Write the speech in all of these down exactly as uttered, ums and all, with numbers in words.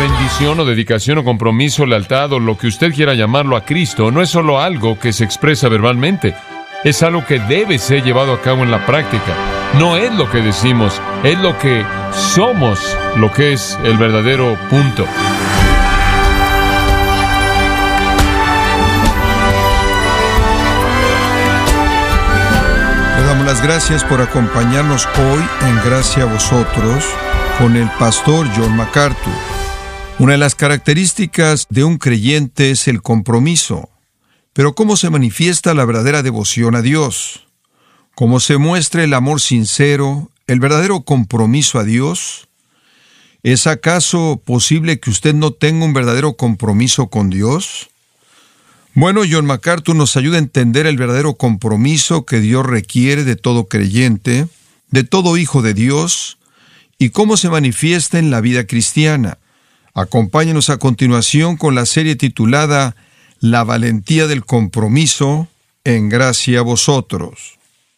rendición o dedicación o compromiso, lealtad o lo que usted quiera llamarlo a Cristo no es solo algo que se expresa verbalmente. Es algo que debe ser llevado a cabo en la práctica. No es lo que decimos, es lo que somos, lo que es el verdadero punto. Le damos las gracias por acompañarnos hoy en Gracia a Vosotros con el pastor John MacArthur. Una de las características de un creyente es el compromiso. Pero ¿cómo se manifiesta la verdadera devoción a Dios? ¿Cómo se muestra el amor sincero, el verdadero compromiso a Dios? ¿Es acaso posible que usted no tenga un verdadero compromiso con Dios? Bueno, John MacArthur nos ayuda a entender el verdadero compromiso que Dios requiere de todo creyente, de todo hijo de Dios, y cómo se manifiesta en la vida cristiana. Acompáñenos a continuación con la serie titulada La valentía del compromiso, en Gracia a Vosotros.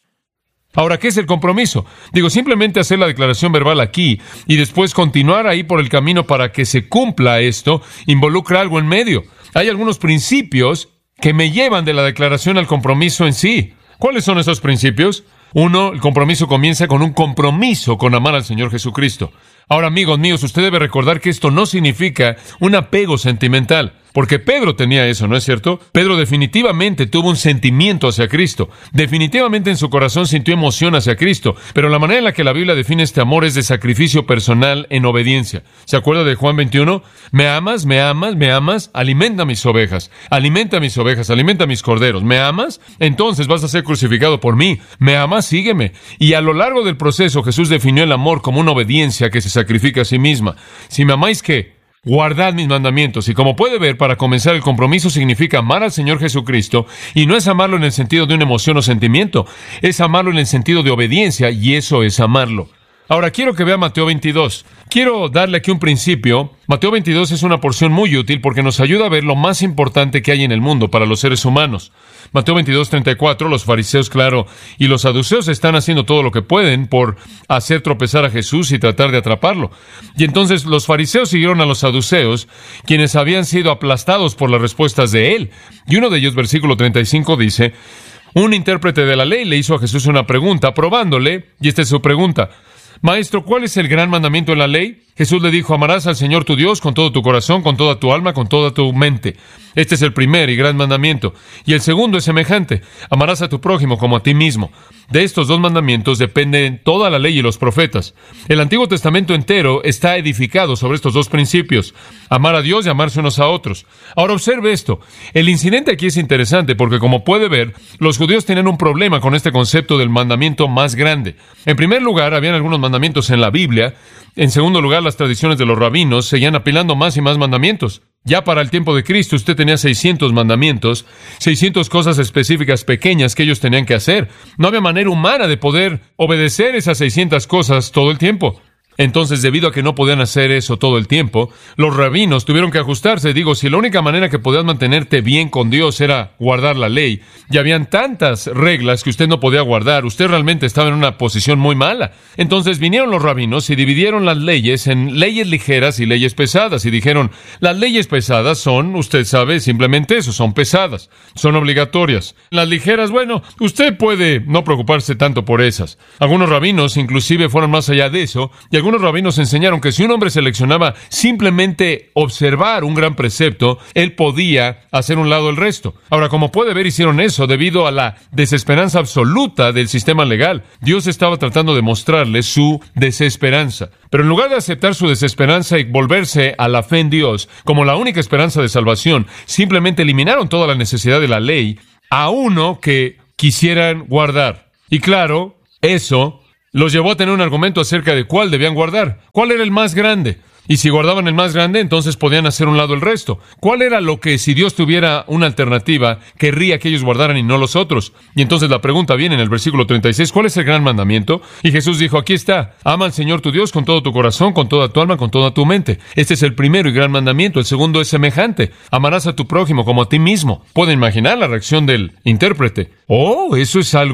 Ahora, ¿qué es el compromiso? Digo, simplemente hacer la declaración verbal aquí y después continuar ahí por el camino para que se cumpla esto, involucra algo en medio. Hay algunos principios que me llevan de la declaración al compromiso en sí. ¿Cuáles son esos principios? Uno, el compromiso comienza con un compromiso con amar al Señor Jesucristo. Ahora, amigos míos, usted debe recordar que esto no significa un apego sentimental, porque Pedro tenía eso, ¿no es cierto? Pedro definitivamente tuvo un sentimiento hacia Cristo. Definitivamente en su corazón sintió emoción hacia Cristo. Pero la manera en la que la Biblia define este amor es de sacrificio personal en obediencia. ¿Se acuerda de Juan veintiuno? ¿Me amas? ¿Me amas? ¿Me amas? Alimenta mis ovejas. Alimenta mis ovejas. Alimenta mis corderos. ¿Me amas? Entonces vas a ser crucificado por mí. ¿Me amas? Sígueme. Y a lo largo del proceso Jesús definió el amor como una obediencia que se sacrifica a sí misma. Si me amáis, ¿qué? Guardad mis mandamientos. Y como puede ver, para comenzar, el compromiso significa amar al Señor Jesucristo, y no es amarlo en el sentido de una emoción o sentimiento, es amarlo en el sentido de obediencia, y eso es amarlo. Ahora, quiero que vea Mateo veintidós. Quiero darle aquí un principio. Mateo veintidós es una porción muy útil porque nos ayuda a ver lo más importante que hay en el mundo para los seres humanos. Mateo veintidós, treinta y cuatro, los fariseos, claro, y los saduceos están haciendo todo lo que pueden por hacer tropezar a Jesús y tratar de atraparlo. Y entonces los fariseos siguieron a los saduceos, quienes habían sido aplastados por las respuestas de él. Y uno de ellos, versículo treinta y cinco, dice, un intérprete de la ley le hizo a Jesús una pregunta, probándole, y esta es su pregunta. Maestro, ¿cuál es el gran mandamiento en la ley? Jesús le dijo, amarás al Señor tu Dios con todo tu corazón, con toda tu alma, con toda tu mente. Este es el primer y gran mandamiento. Y el segundo es semejante, amarás a tu prójimo como a ti mismo. De estos dos mandamientos dependen toda la ley y los profetas. El Antiguo Testamento entero está edificado sobre estos dos principios, amar a Dios y amarse unos a otros. Ahora observe esto. El incidente aquí es interesante porque, como puede ver, los judíos tenían un problema con este concepto del mandamiento más grande. En primer lugar, habían algunos mandamientos en la Biblia. En segundo lugar, las tradiciones de los rabinos seguían apilando más y más mandamientos. Ya para el tiempo de Cristo usted tenía seiscientos mandamientos, seiscientas cosas específicas pequeñas que ellos tenían que hacer. No había manera humana de poder obedecer esas seiscientas cosas todo el tiempo. Entonces, debido a que no podían hacer eso todo el tiempo, los rabinos tuvieron que ajustarse. Digo, si la única manera que podías mantenerte bien con Dios era guardar la ley, y habían tantas reglas que usted no podía guardar, usted realmente estaba en una posición muy mala. Entonces vinieron los rabinos y dividieron las leyes en leyes ligeras y leyes pesadas, y dijeron, las leyes pesadas son, usted sabe, simplemente eso, son pesadas, son obligatorias. Las ligeras, bueno, usted puede no preocuparse tanto por esas. Algunos rabinos inclusive fueron más allá de eso, y algunos rabinos enseñaron que si un hombre seleccionaba simplemente observar un gran precepto, él podía hacer un lado el resto. Ahora, como puede ver, hicieron eso debido a la desesperanza absoluta del sistema legal. Dios estaba tratando de mostrarles su desesperanza. Pero en lugar de aceptar su desesperanza y volverse a la fe en Dios como la única esperanza de salvación, simplemente eliminaron toda la necesidad de la ley a uno que quisieran guardar. Y claro, eso los llevó a tener un argumento acerca de cuál debían guardar. ¿Cuál era el más grande? Y si guardaban el más grande, entonces podían hacer un lado el resto. ¿Cuál era lo que, si Dios tuviera una alternativa, querría que ellos guardaran y no los otros? Y entonces la pregunta viene en el versículo treinta y seis, ¿cuál es el gran mandamiento? Y Jesús dijo, aquí está, ama al Señor tu Dios con todo tu corazón, con toda tu alma, con toda tu mente. Este es el primero y gran mandamiento. El segundo es semejante, amarás a tu prójimo como a ti mismo. ¿Pueden imaginar la reacción del intérprete? Oh, eso es algo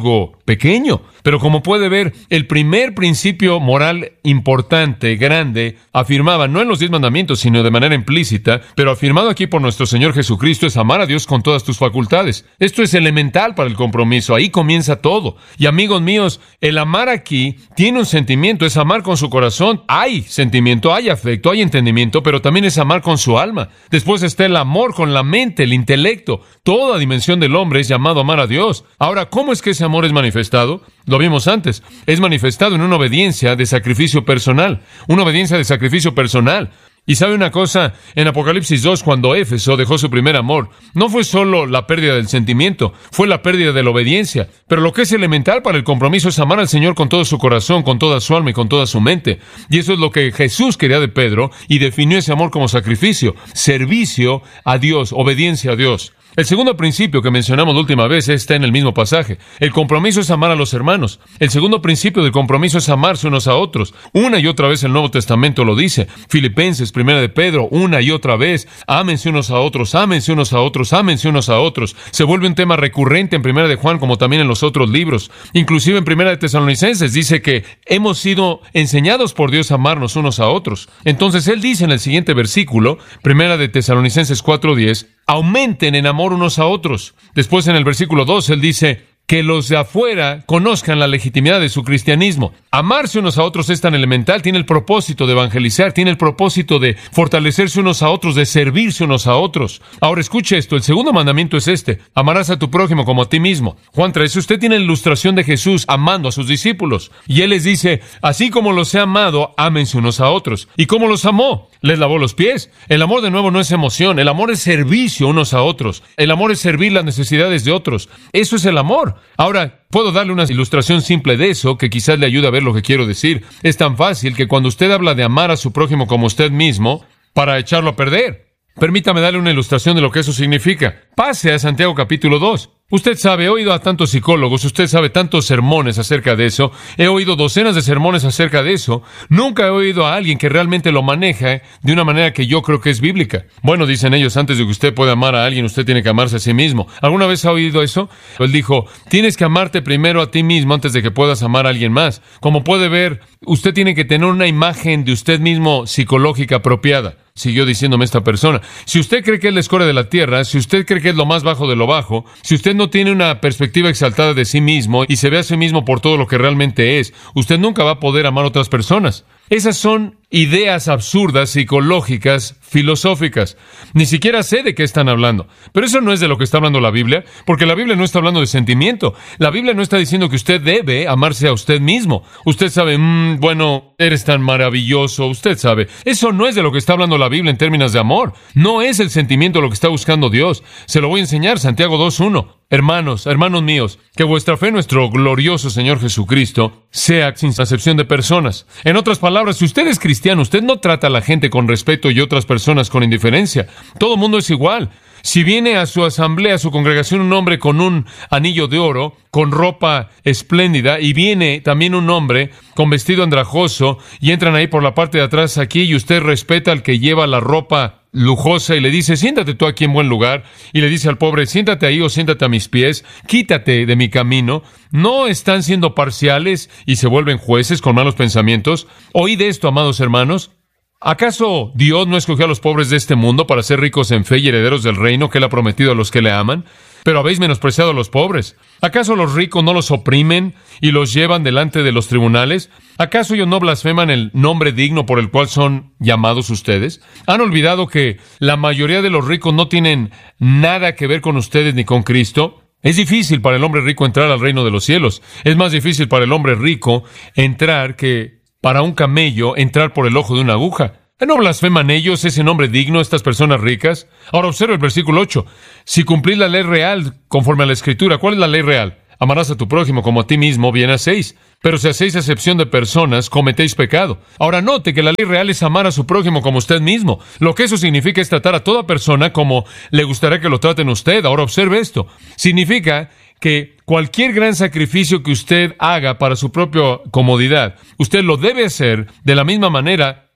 pequeño. Pero como puede ver, el primer principio moral importante, grande, afirmaba, no en los diez mandamientos, sino de manera implícita, pero afirmado aquí por nuestro Señor Jesucristo, es amar a Dios con todas tus facultades. Esto es elemental para el compromiso. Ahí comienza todo. Y amigos míos, el amar aquí tiene un sentimiento, es amar con su corazón. Hay sentimiento, hay afecto, hay entendimiento, pero también es amar con su alma. Después está el amor con la mente, el intelecto. Toda dimensión del hombre es llamado a amar a Dios. Ahora, ¿cómo es que ese amor es manifestado? Lo vimos antes. Es manifestado en una obediencia de sacrificio personal. Una obediencia de sacrificio personal. Y sabe una cosa, en Apocalipsis dos, cuando Éfeso dejó su primer amor, no fue solo la pérdida del sentimiento, fue la pérdida de la obediencia. Pero lo que es elemental para el compromiso es amar al Señor con todo su corazón, con toda su alma y con toda su mente. Y eso es lo que Jesús quería de Pedro y definió ese amor como sacrificio, servicio a Dios, obediencia a Dios. El segundo principio que mencionamos la última vez está en el mismo pasaje. El compromiso es amar a los hermanos. El segundo principio del compromiso es amarse unos a otros. Una y otra vez el Nuevo Testamento lo dice. Filipenses, Primera de Pedro, una y otra vez. Ámense unos a otros, ámense unos a otros, ámense unos a otros. Se vuelve un tema recurrente en Primera de Juan como también en los otros libros. Inclusive en Primera de Tesalonicenses dice que hemos sido enseñados por Dios a amarnos unos a otros. Entonces él dice en el siguiente versículo, Primera de Tesalonicenses cuatro diez, aumenten en amor unos a otros. Después en el versículo dos él dice que los de afuera conozcan la legitimidad de su cristianismo. Amarse unos a otros es tan elemental, tiene el propósito de evangelizar, tiene el propósito de fortalecerse unos a otros, de servirse unos a otros. Ahora escuche esto, el segundo mandamiento es este, amarás a tu prójimo como a ti mismo. Juan tres, usted tiene la ilustración de Jesús amando a sus discípulos. Y él les dice, así como los he amado, ámense unos a otros. ¿Y cómo los amó? Les lavó los pies. El amor de nuevo no es emoción, el amor es servicio unos a otros. El amor es servir las necesidades de otros. Eso es el amor. Ahora, puedo darle una ilustración simple de eso que quizás le ayude a ver lo que quiero decir. Es tan fácil que cuando usted habla de amar a su prójimo como usted mismo, para echarlo a perder. Permítame darle una ilustración de lo que eso significa. Pase a Santiago capítulo dos. Usted sabe, he oído a tantos psicólogos, usted sabe tantos sermones acerca de eso, he oído docenas de sermones acerca de eso, nunca he oído a alguien que realmente lo maneja de una manera que yo creo que es bíblica. Bueno, dicen ellos, antes de que usted pueda amar a alguien, usted tiene que amarse a sí mismo. ¿Alguna vez ha oído eso? Él dijo, tienes que amarte primero a ti mismo antes de que puedas amar a alguien más. Como puede ver, usted tiene que tener una imagen de usted mismo psicológica apropiada. Siguió diciéndome esta persona, si usted cree que es la escoria de la tierra, si usted cree que es lo más bajo de lo bajo, si usted no tiene una perspectiva exaltada de sí mismo y se ve a sí mismo por todo lo que realmente es, usted nunca va a poder amar a otras personas. Esas son ideas absurdas, psicológicas, filosóficas. Ni siquiera sé de qué están hablando. Pero eso no es de lo que está hablando la Biblia, porque la Biblia no está hablando de sentimiento. La Biblia no está diciendo que usted debe amarse a usted mismo. Usted sabe, mmm, bueno, eres tan maravilloso, usted sabe. Eso no es de lo que está hablando la Biblia en términos de amor. No es el sentimiento lo que está buscando Dios. Se lo voy a enseñar, Santiago dos uno. Hermanos, hermanos míos, que vuestra fe en nuestro glorioso Señor Jesucristo sea sin acepción de personas. En otras palabras, si usted es cristiano, usted no trata a la gente con respeto y otras personas con indiferencia. Todo el mundo es igual. Si viene a su asamblea, a su congregación, un hombre con un anillo de oro, con ropa espléndida, y viene también un hombre con vestido andrajoso, y entran ahí por la parte de atrás aquí, y usted respeta al que lleva la ropa lujosa y le dice, siéntate tú aquí en buen lugar, y le dice al pobre, siéntate ahí o siéntate a mis pies, quítate de mi camino, ¿no están siendo parciales y se vuelven jueces con malos pensamientos? Oíd esto, amados hermanos. ¿Acaso Dios no escogió a los pobres de este mundo para ser ricos en fe y herederos del reino que Él ha prometido a los que le aman? Pero habéis menospreciado a los pobres. ¿Acaso los ricos no los oprimen y los llevan delante de los tribunales? ¿Acaso ellos no blasfeman el nombre digno por el cual son llamados ustedes? ¿Han olvidado que la mayoría de los ricos no tienen nada que ver con ustedes ni con Cristo? Es difícil para el hombre rico entrar al reino de los cielos. Es más difícil para el hombre rico entrar que para un camello entrar por el ojo de una aguja. ¿No blasfeman ellos ese nombre digno, estas personas ricas? Ahora observa el versículo ocho. Si cumplís la ley real conforme a la Escritura, ¿cuál es la ley real? Amarás a tu prójimo como a ti mismo, bien hacéis. Pero si hacéis acepción de personas, cometéis pecado. Ahora note que la ley real es amar a su prójimo como usted mismo. Lo que eso significa es tratar a toda persona como le gustaría que lo traten usted. Ahora observe esto. Significa que cualquier gran sacrificio que usted haga para su propia comodidad, usted lo debe hacer de la misma manera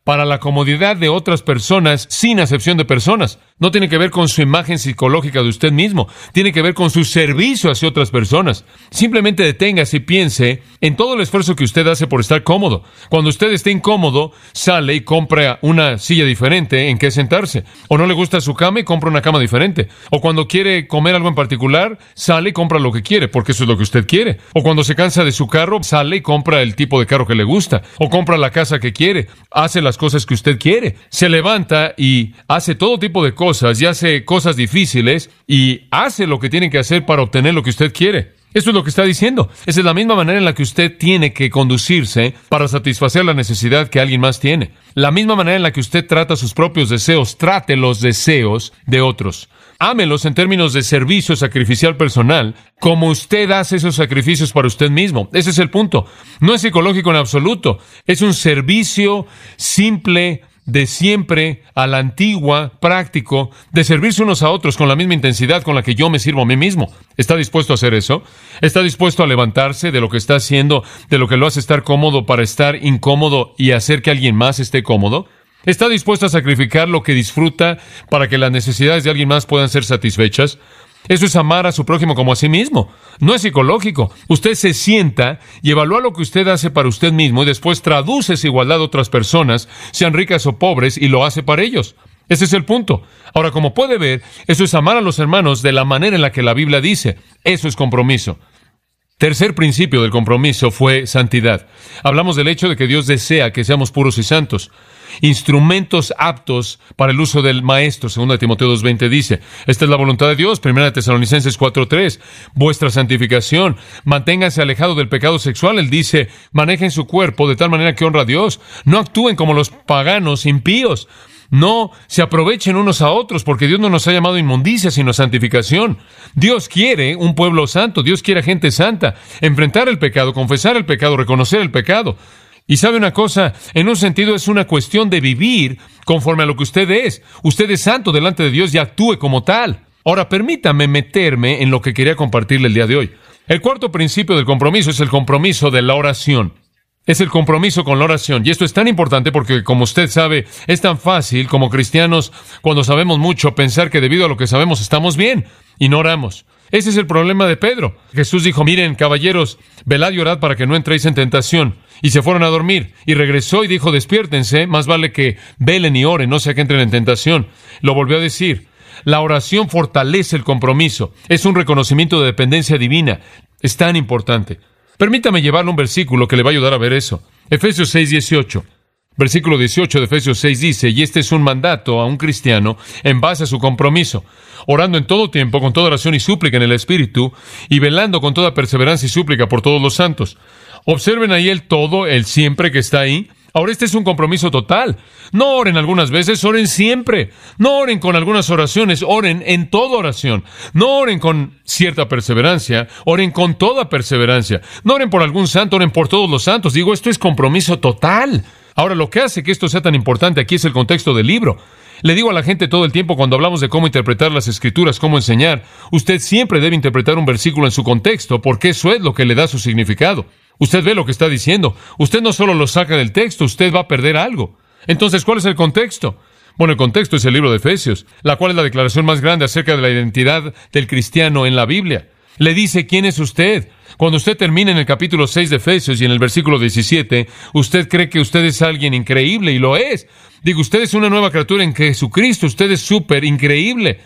para la comodidad de otras personas sin acepción de personas. No tiene que ver con su imagen psicológica de usted mismo. Tiene que ver con su servicio hacia otras personas. Simplemente deténgase y piense en todo el esfuerzo que usted hace por estar cómodo. Cuando usted esté incómodo, sale y compra una silla diferente en que sentarse. O no le gusta su cama y compra una cama diferente. O cuando quiere comer algo en particular, sale y compra lo que quiere, porque eso es lo que usted quiere. O cuando se cansa de su carro, sale y compra el tipo de carro que le gusta. O compra la casa que quiere. Hace las cosas que usted quiere. Se levanta y hace todo tipo de cosas y hace cosas difíciles y hace lo que tiene que hacer para obtener lo que usted quiere. Eso es lo que está diciendo. Esa es la misma manera en la que usted tiene que conducirse para satisfacer la necesidad que alguien más tiene. La misma manera en la que usted trata sus propios deseos, trate los deseos de otros. Ámelos en términos de servicio sacrificial personal, como usted hace esos sacrificios para usted mismo. Ese es el punto. No es psicológico en absoluto. Es un servicio simple, de siempre, a la antigua, práctico, de servirse unos a otros con la misma intensidad con la que yo me sirvo a mí mismo. ¿Está dispuesto a hacer eso? ¿Está dispuesto a levantarse de lo que está haciendo, de lo que lo hace estar cómodo para estar incómodo y hacer que alguien más esté cómodo? ¿Está dispuesto a sacrificar lo que disfruta para que las necesidades de alguien más puedan ser satisfechas? Eso es amar a su prójimo como a sí mismo. No es psicológico. Usted se sienta y evalúa lo que usted hace para usted mismo y después traduce esa igualdad a otras personas, sean ricas o pobres, y lo hace para ellos. Ese es el punto. Ahora, como puede ver, eso es amar a los hermanos de la manera en la que la Biblia dice. Eso es compromiso. Tercer principio del compromiso fue santidad. Hablamos del hecho de que Dios desea que seamos puros y santos. Instrumentos aptos para el uso del Maestro, segunda Timoteo dos veinte dice. Esta es la voluntad de Dios, primera Tesalonicenses cuatro tres. Vuestra santificación, manténganse alejados del pecado sexual. Él dice, manejen su cuerpo de tal manera que honra a Dios. No actúen como los paganos impíos. No se aprovechen unos a otros, porque Dios no nos ha llamado a inmundicia, sino a santificación. Dios quiere un pueblo santo, Dios quiere gente santa. Enfrentar el pecado, confesar el pecado, reconocer el pecado. Y sabe una cosa, en un sentido es una cuestión de vivir conforme a lo que usted es. Usted es santo delante de Dios y actúe como tal. Ahora, permítame meterme en lo que quería compartirle el día de hoy. El cuarto principio del compromiso es el compromiso de la oración. Es el compromiso con la oración. Y esto es tan importante porque, como usted sabe, es tan fácil como cristianos, cuando sabemos mucho, pensar que debido a lo que sabemos estamos bien y no oramos. Ese es el problema de Pedro. Jesús dijo, miren, caballeros, velad y orad para que no entréis en tentación. Y se fueron a dormir. Y regresó y dijo, despiértense, más vale que velen y oren, no sea que entren en tentación. Lo volvió a decir. La oración fortalece el compromiso. Es un reconocimiento de dependencia divina. Es tan importante. Permítame llevarle un versículo que le va a ayudar a ver eso. Efesios seis dieciocho. Versículo dieciocho de Efesios seis dice, y este es un mandato a un cristiano en base a su compromiso, orando en todo tiempo, con toda oración y súplica en el Espíritu, y velando con toda perseverancia y súplica por todos los santos. Observen ahí el todo, el siempre que está ahí. Ahora, este es un compromiso total. No oren algunas veces, oren siempre. No oren con algunas oraciones, oren en toda oración. No oren con cierta perseverancia, oren con toda perseverancia. No oren por algún santo, oren por todos los santos. Digo, esto es compromiso total. Ahora, lo que hace que esto sea tan importante aquí es el contexto del libro. Le digo a la gente todo el tiempo cuando hablamos de cómo interpretar las Escrituras, cómo enseñar, usted siempre debe interpretar un versículo en su contexto, porque eso es lo que le da su significado. Usted ve lo que está diciendo. Usted no solo lo saca del texto, usted va a perder algo. Entonces, ¿cuál es el contexto? Bueno, el contexto es el libro de Efesios, la cual es la declaración más grande acerca de la identidad del cristiano en la Biblia. Le dice quién es usted. Cuando usted termina en el capítulo seis de Efesios y en el versículo diecisiete, usted cree que usted es alguien increíble, y lo es. Digo, usted es una nueva criatura en Jesucristo, usted es súper increíble.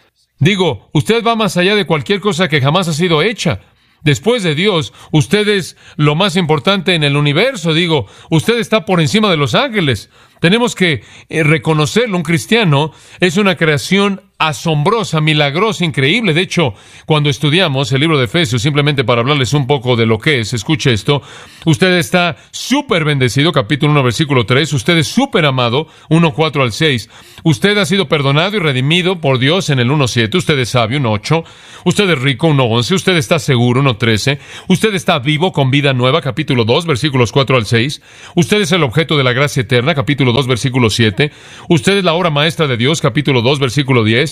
Digo, usted va más allá de cualquier cosa que jamás ha sido hecha. Después de Dios, usted es lo más importante en el universo. Digo, usted está por encima de los ángeles. Tenemos que eh, reconocerlo. Un cristiano es una creación asombrosa, milagrosa, increíble. De hecho, cuando estudiamos el libro de Efesios, simplemente para hablarles un poco de lo que es, escuche esto, usted está súper bendecido, capítulo uno, versículo tres, usted es súper amado, uno, cuatro al seis, usted ha sido perdonado y redimido por Dios en el uno, siete, usted es sabio, uno, ocho, usted es rico, uno, once, usted está seguro, uno, trece, usted está vivo con vida nueva, capítulo dos, versículos cuatro al seis, usted es el objeto de la gracia eterna, capítulo dos, versículo siete, usted es la obra maestra de Dios, capítulo dos, versículo diez,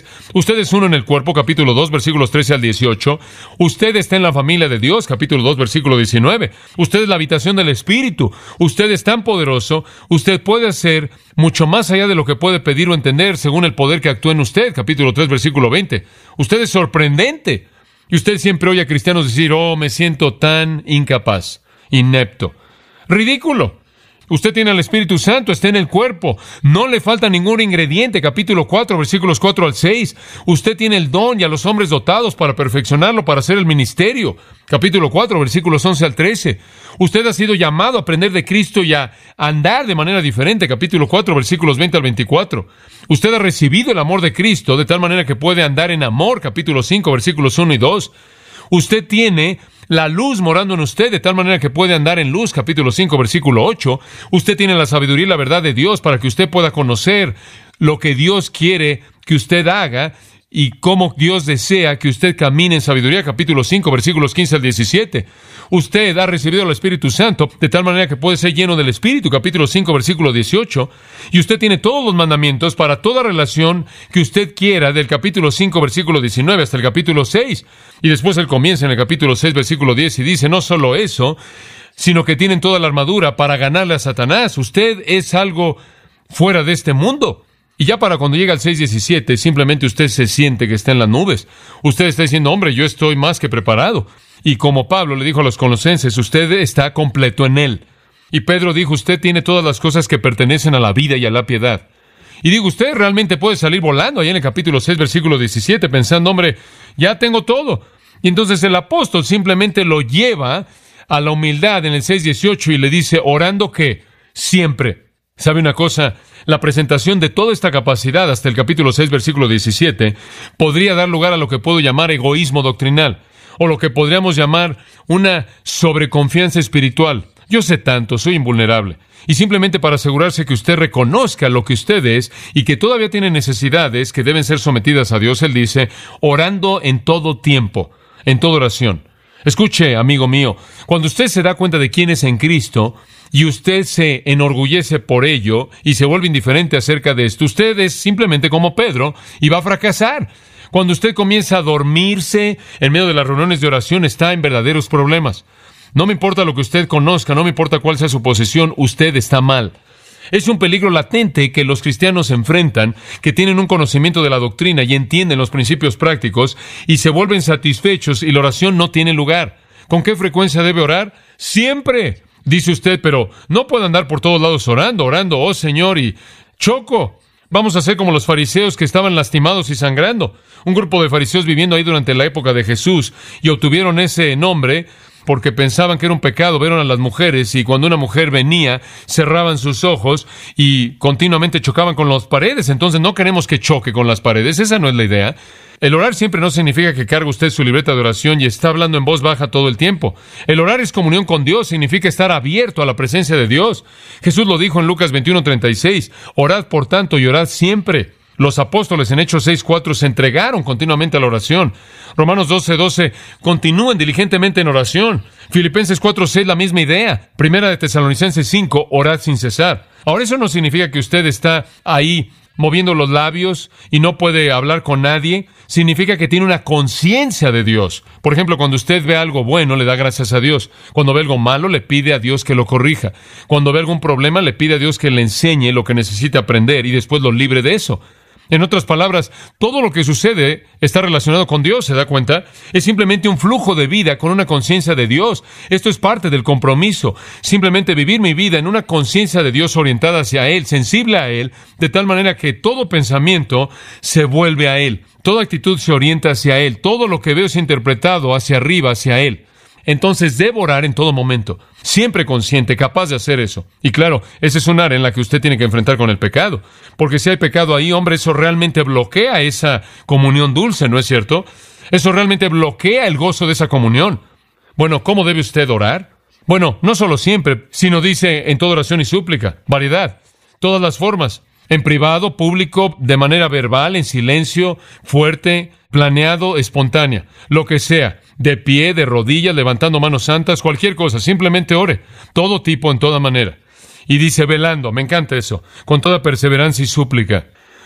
tres. Usted es uno en el cuerpo, capítulo dos, versículos trece al dieciocho. Usted está en la familia de Dios, capítulo dos, versículo diecinueve. Usted es la habitación del Espíritu. Usted es tan poderoso. Usted puede hacer mucho más allá de lo que puede pedir o entender según el poder que actúa en usted, capítulo tres, versículo veinte. Usted es sorprendente. Y usted siempre oye a cristianos decir, oh, me siento tan incapaz, inepto. Ridículo. Usted tiene al Espíritu Santo, está en el cuerpo. No le falta ningún ingrediente. Capítulo cuatro, versículos cuatro al seis. Usted tiene el don y a los hombres dotados para perfeccionarlo, para hacer el ministerio. Capítulo cuatro, versículos once al trece. Usted ha sido llamado a aprender de Cristo y a andar de manera diferente. Capítulo cuatro, versículos veinte al veinticuatro. Usted ha recibido el amor de Cristo de tal manera que puede andar en amor. Capítulo cinco, versículos uno y dos. Usted tiene la luz morando en usted de tal manera que puede andar en luz, capítulo cinco, versículo ocho. Usted tiene la sabiduría y la verdad de Dios para que usted pueda conocer lo que Dios quiere que usted haga y cómo Dios desea que usted camine en sabiduría, capítulo cinco, versículos quince al diecisiete. Usted ha recibido al Espíritu Santo de tal manera que puede ser lleno del Espíritu, capítulo cinco, versículo dieciocho. Y usted tiene todos los mandamientos para toda relación que usted quiera, del capítulo cinco, versículo diecinueve hasta el capítulo seis. Y después él comienza en el capítulo seis, versículo diez, y dice, no solo eso, sino que tienen toda la armadura para ganarle a Satanás. Usted es algo fuera de este mundo. Y ya para cuando llega al seis diecisiete, simplemente usted se siente que está en las nubes. Usted está diciendo, hombre, yo estoy más que preparado. Y como Pablo le dijo a los colosenses, usted está completo en él. Y Pedro dijo, usted tiene todas las cosas que pertenecen a la vida y a la piedad. Y digo, usted realmente puede salir volando ahí en el capítulo seis, versículo diecisiete, pensando, hombre, ya tengo todo. Y entonces el apóstol simplemente lo lleva a la humildad en el seis dieciocho y le dice, orando que siempre. ¿Sabe una cosa? La presentación de toda esta capacidad hasta el capítulo seis, versículo diecisiete, podría dar lugar a lo que puedo llamar egoísmo doctrinal, o lo que podríamos llamar una sobreconfianza espiritual. Yo sé tanto, soy invulnerable. Y simplemente para asegurarse que usted reconozca lo que usted es y que todavía tiene necesidades que deben ser sometidas a Dios, él dice, orando en todo tiempo, en toda oración. Escuche, amigo mío, cuando usted se da cuenta de quién es en Cristo y usted se enorgullece por ello y se vuelve indiferente acerca de esto, usted es simplemente como Pedro y va a fracasar. Cuando usted comienza a dormirse en medio de las reuniones de oración, está en verdaderos problemas. No me importa lo que usted conozca, no me importa cuál sea su posición, usted está mal. Es un peligro latente que los cristianos enfrentan, que tienen un conocimiento de la doctrina y entienden los principios prácticos y se vuelven satisfechos y la oración no tiene lugar. ¿Con qué frecuencia debe orar? Siempre. Dice usted, pero no puedo andar por todos lados orando, orando, oh Señor, y choco. Vamos a ser como los fariseos que estaban lastimados y sangrando. Un grupo de fariseos viviendo ahí durante la época de Jesús y obtuvieron ese nombre porque pensaban que era un pecado, vieron a las mujeres y cuando una mujer venía, cerraban sus ojos y continuamente chocaban con las paredes. Entonces no queremos que choque con las paredes, esa no es la idea. El orar siempre no significa que cargue usted su libreta de oración y está hablando en voz baja todo el tiempo. El orar es comunión con Dios, significa estar abierto a la presencia de Dios. Jesús lo dijo en Lucas veintiuno, treinta y seis, orad por tanto y orad siempre. Los apóstoles en Hechos seis, cuatro se entregaron continuamente a la oración. Romanos doce, doce, continúen diligentemente en oración. Filipenses cuatro, seis, la misma idea. Primera de Tesalonicenses cinco, orad sin cesar. Ahora, eso no significa que usted está ahí moviendo los labios y no puede hablar con nadie. Significa que tiene una conciencia de Dios. Por ejemplo, cuando usted ve algo bueno, le da gracias a Dios. Cuando ve algo malo, le pide a Dios que lo corrija. Cuando ve algún problema, le pide a Dios que le enseñe lo que necesita aprender y después lo libre de eso. En otras palabras, todo lo que sucede está relacionado con Dios, ¿se da cuenta? Es simplemente un flujo de vida con una conciencia de Dios. Esto es parte del compromiso. Simplemente vivir mi vida en una conciencia de Dios orientada hacia Él, sensible a Él, de tal manera que todo pensamiento se vuelve a Él. Toda actitud se orienta hacia Él. Todo lo que veo es interpretado hacia arriba, hacia Él. Entonces debo orar en todo momento, siempre consciente, capaz de hacer eso. Y claro, ese es un área en la que usted tiene que enfrentar con el pecado. Porque si hay pecado ahí, hombre, eso realmente bloquea esa comunión dulce, ¿no es cierto? Eso realmente bloquea el gozo de esa comunión. Bueno, ¿cómo debe usted orar? Bueno, no solo siempre, sino dice en toda oración y súplica, variedad, todas las formas. En privado, público, de manera verbal, en silencio, fuerte, planeado, espontánea, lo que sea, de pie, de rodillas, levantando manos santas, cualquier cosa, simplemente ore, todo tipo, en toda manera. Y dice velando, me encanta eso, con toda perseverancia y súplica.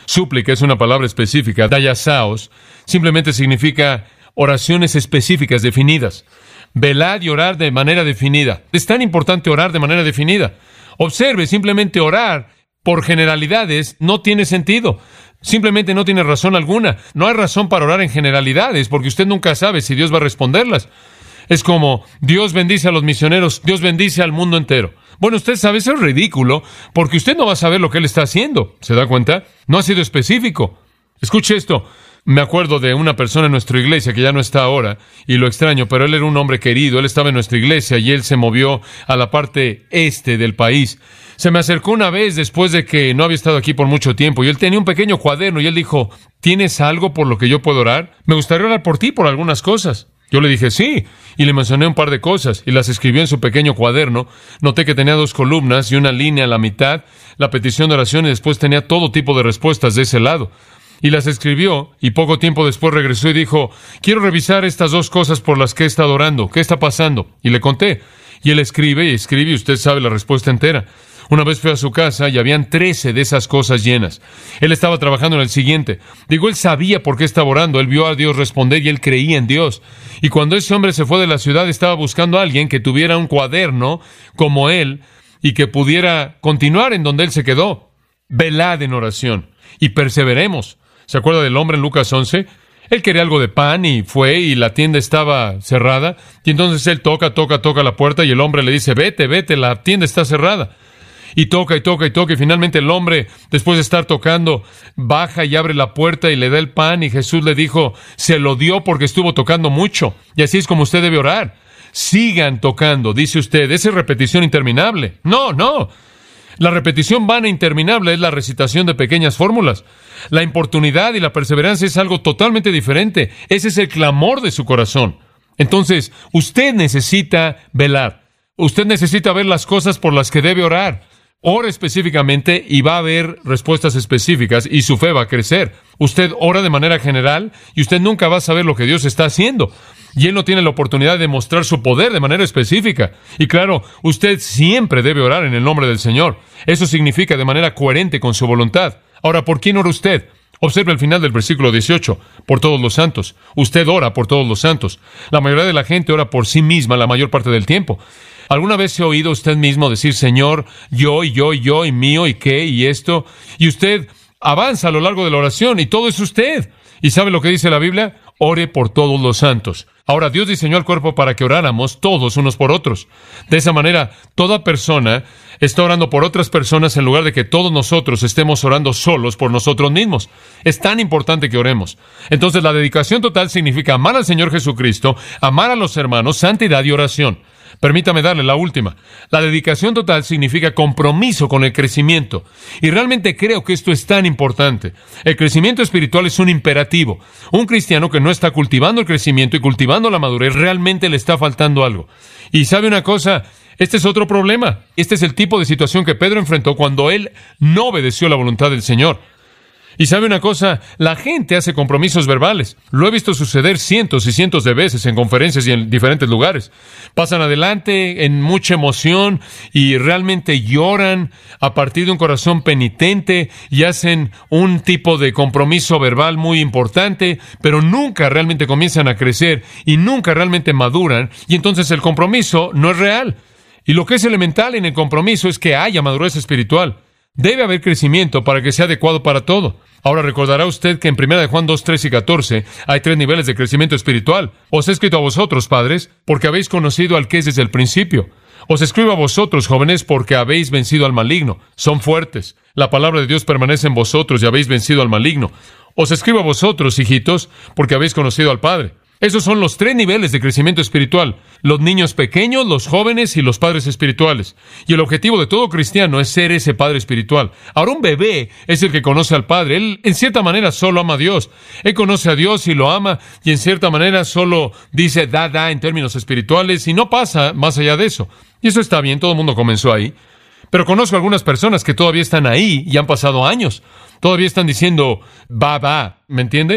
Súplica es una palabra específica. Dayasaos simplemente significa oraciones específicas, definidas. Velad y orar de manera definida. Es tan importante orar de manera definida. Observe, simplemente orar por generalidades no tiene sentido. Simplemente no tiene razón alguna. No hay razón para orar en generalidades, porque usted nunca sabe si Dios va a responderlas. Es como, Dios bendice a los misioneros, Dios bendice al mundo entero. Bueno, usted sabe, eso es ridículo, porque usted no va a saber lo que Él está haciendo. ¿Se da cuenta? No ha sido específico. Escuche esto. Me acuerdo de una persona en nuestra iglesia que ya no está ahora, y lo extraño, pero él era un hombre querido. Él estaba en nuestra iglesia y él se movió a la parte este del país. Se me acercó una vez después de que no había estado aquí por mucho tiempo, y él tenía un pequeño cuaderno, y él dijo, ¿tienes algo por lo que yo puedo orar? Me gustaría orar por ti por algunas cosas. Yo le dije, sí, y le mencioné un par de cosas, y las escribió en su pequeño cuaderno. Noté que tenía dos columnas y una línea a la mitad, la petición de oración, y después tenía todo tipo de respuestas de ese lado. Y las escribió, y poco tiempo después regresó y dijo, quiero revisar estas dos cosas por las que he estado orando. ¿Qué está pasando? Y le conté. Y él escribe y escribe, y usted sabe la respuesta entera. Una vez fui a su casa y habían trece de esas cosas llenas. Él estaba trabajando en el siguiente. Digo, él sabía por qué estaba orando. Él vio a Dios responder y él creía en Dios. Y cuando ese hombre se fue de la ciudad, estaba buscando a alguien que tuviera un cuaderno como él y que pudiera continuar en donde él se quedó. Velad en oración y perseveremos. ¿Se acuerda del hombre en Lucas once? Él quería algo de pan y fue y la tienda estaba cerrada. Y entonces él toca, toca, toca la puerta y el hombre le dice, vete, vete, la tienda está cerrada. Y toca y toca y toca y finalmente el hombre, después de estar tocando, baja y abre la puerta y le da el pan y Jesús le dijo, se lo dio porque estuvo tocando mucho. Y así es como usted debe orar. Sigan tocando, dice usted. Esa es repetición interminable. No, no. La repetición vana e interminable es la recitación de pequeñas fórmulas. La importunidad y la perseverancia es algo totalmente diferente. Ese es el clamor de su corazón. Entonces, usted necesita velar. Usted necesita ver las cosas por las que debe orar. Ora específicamente y va a haber respuestas específicas y su fe va a crecer. Usted ora de manera general y usted nunca va a saber lo que Dios está haciendo. Y Él no tiene la oportunidad de mostrar su poder de manera específica. Y claro, usted siempre debe orar en el nombre del Señor. Eso significa de manera coherente con su voluntad. Ahora, ¿por quién ora usted? Observe el final del versículo dieciocho. Por todos los santos. Usted ora por todos los santos. La mayoría de la gente ora por sí misma la mayor parte del tiempo. ¿Alguna vez se ha oído usted mismo decir, Señor, yo y yo y yo y mío y qué y esto? Y usted avanza a lo largo de la oración y todo es usted. ¿Y sabe lo que dice la Biblia? Ore por todos los santos. Ahora, Dios diseñó el cuerpo para que oráramos todos unos por otros. De esa manera, toda persona está orando por otras personas en lugar de que todos nosotros estemos orando solos por nosotros mismos. Es tan importante que oremos. Entonces, la dedicación total significa amar al Señor Jesucristo, amar a los hermanos, santidad y oración. Permítame darle la última. La dedicación total significa compromiso con el crecimiento. Y realmente creo que esto es tan importante. El crecimiento espiritual es un imperativo. Un cristiano que no está cultivando el crecimiento y cultivando la madurez, realmente le está faltando algo. Y ¿sabe una cosa? Este es otro problema. Este es el tipo de situación que Pedro enfrentó cuando él no obedeció la voluntad del Señor. Y ¿sabe una cosa? La gente hace compromisos verbales. Lo he visto suceder cientos y cientos de veces en conferencias y en diferentes lugares. Pasan adelante en mucha emoción y realmente lloran a partir de un corazón penitente y hacen un tipo de compromiso verbal muy importante, pero nunca realmente comienzan a crecer y nunca realmente maduran, y entonces el compromiso no es real. Y lo que es elemental en el compromiso es que haya madurez espiritual. Debe haber crecimiento para que sea adecuado para todo. Ahora recordará usted que en primera de Juan dos, tres y catorce hay tres niveles de crecimiento espiritual. Os he escrito a vosotros, padres, porque habéis conocido al que es desde el principio. Os escribo a vosotros, jóvenes, porque habéis vencido al maligno. Son fuertes. La palabra de Dios permanece en vosotros y habéis vencido al maligno. Os escribo a vosotros, hijitos, porque habéis conocido al Padre. Esos son los tres niveles de crecimiento espiritual. Los niños pequeños, los jóvenes y los padres espirituales. Y el objetivo de todo cristiano es ser ese padre espiritual. Ahora, un bebé es el que conoce al Padre. Él, en cierta manera, solo ama a Dios. Él conoce a Dios y lo ama, y en cierta manera solo dice da, da en términos espirituales, y no pasa más allá de eso. Y eso está bien, todo el mundo comenzó ahí. Pero conozco algunas personas que todavía están ahí y han pasado años. Todavía están diciendo va, va, ¿me entiende?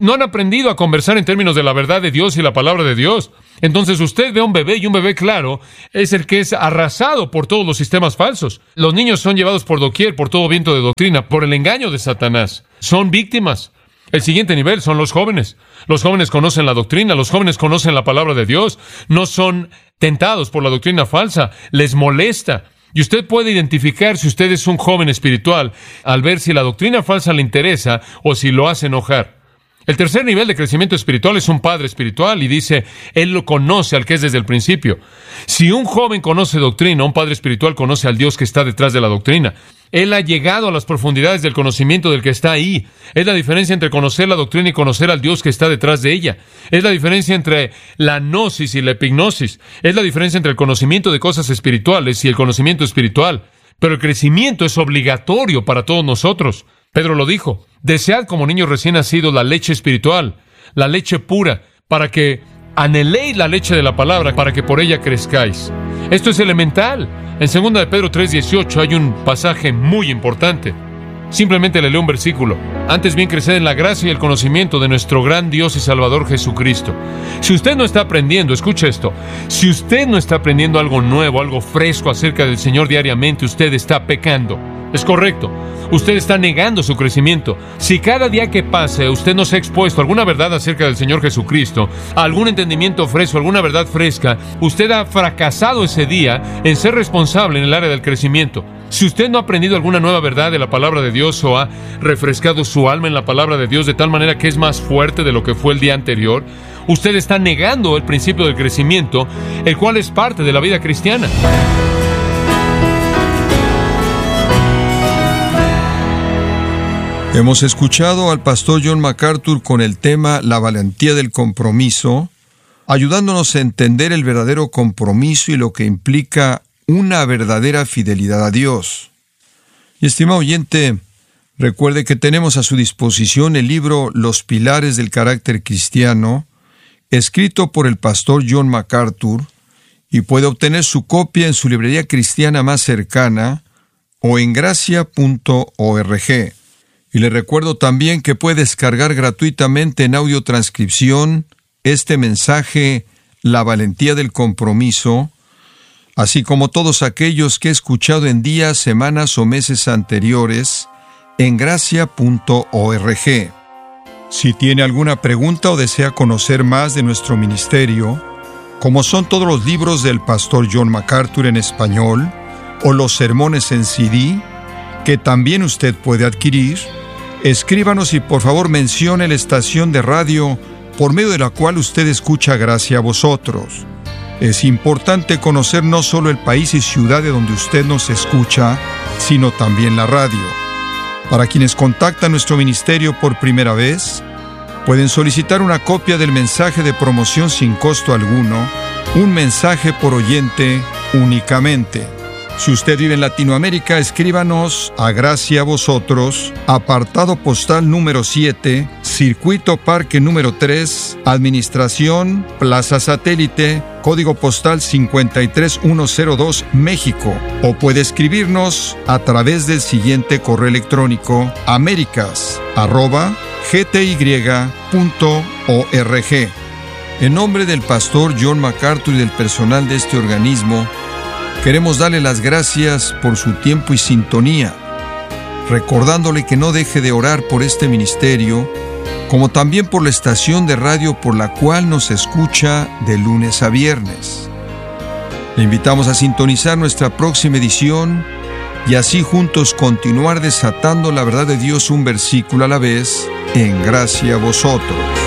No han aprendido a conversar en términos de la verdad de Dios y la palabra de Dios. Entonces usted ve a un bebé, y un bebé, claro, es el que es arrasado por todos los sistemas falsos. Los niños son llevados por doquier, por todo viento de doctrina, por el engaño de Satanás. Son víctimas. El siguiente nivel son los jóvenes. Los jóvenes conocen la doctrina, los jóvenes conocen la palabra de Dios. No son tentados por la doctrina falsa, les molesta. Y usted puede identificar si usted es un joven espiritual al ver si la doctrina falsa le interesa o si lo hace enojar. El tercer nivel de crecimiento espiritual es un padre espiritual y dice, él lo conoce al que es desde el principio. Si un joven conoce doctrina, un padre espiritual conoce al Dios que está detrás de la doctrina. Él ha llegado a las profundidades del conocimiento del que está ahí. Es la diferencia entre conocer la doctrina y conocer al Dios que está detrás de ella. Es la diferencia entre la gnosis y la epignosis. Es la diferencia entre el conocimiento de cosas espirituales y el conocimiento espiritual. Pero el crecimiento es obligatorio para todos nosotros. Pedro lo dijo, desead como niños recién nacidos la leche espiritual, la leche pura, para que anheléis la leche de la palabra, para que por ella crezcáis. Esto es elemental. En segunda de Pedro tres dieciocho hay un pasaje muy importante. Simplemente le leo un versículo. Antes bien creced en la gracia y el conocimiento de nuestro gran Dios y Salvador Jesucristo. Si usted no está aprendiendo, escuche esto, si usted no está aprendiendo algo nuevo, algo fresco acerca del Señor diariamente, usted está pecando. Es correcto. Usted está negando su crecimiento. Si cada día que pase usted no se ha expuesto a alguna verdad acerca del Señor Jesucristo, a algún entendimiento fresco, alguna verdad fresca, usted ha fracasado ese día en ser responsable en el área del crecimiento. Si usted no ha aprendido alguna nueva verdad de la palabra de Dios o ha refrescado su alma en la palabra de Dios de tal manera que es más fuerte de lo que fue el día anterior, usted está negando el principio del crecimiento, el cual es parte de la vida cristiana. Hemos escuchado al pastor John MacArthur con el tema La valentía del compromiso, ayudándonos a entender el verdadero compromiso y lo que implica una verdadera fidelidad a Dios. Y estimado oyente, recuerde que tenemos a su disposición el libro Los Pilares del Carácter Cristiano, escrito por el pastor John MacArthur, y puede obtener su copia en su librería cristiana más cercana o en gracia punto org. Y le recuerdo también que puede descargar gratuitamente en audio transcripción este mensaje, La valentía del compromiso, así como todos aquellos que he escuchado en días, semanas o meses anteriores, en gracia punto org. Si tiene alguna pregunta o desea conocer más de nuestro ministerio, como son todos los libros del pastor John MacArthur en español, o los sermones en C D, que también usted puede adquirir, escríbanos y por favor mencione la estación de radio por medio de la cual usted escucha Gracia a Vosotros. Es importante conocer no solo el país y ciudad de donde usted nos escucha, sino también la radio. Para quienes contactan nuestro ministerio por primera vez, pueden solicitar una copia del mensaje de promoción sin costo alguno, un mensaje por oyente únicamente. Si usted vive en Latinoamérica, escríbanos a Gracia a Vosotros, apartado postal número siete, Circuito Parque número tres, Administración, Plaza Satélite, código postal cincuenta y tres mil ciento dos, México. O puede escribirnos a través del siguiente correo electrónico, americas arroba g t y punto org. En nombre del pastor John MacArthur y del personal de este organismo, queremos darle las gracias por su tiempo y sintonía, recordándole que no deje de orar por este ministerio, como también por la estación de radio por la cual nos escucha de lunes a viernes. Le invitamos a sintonizar nuestra próxima edición y así juntos continuar desatando la verdad de Dios un versículo a la vez en Gracia a Vosotros.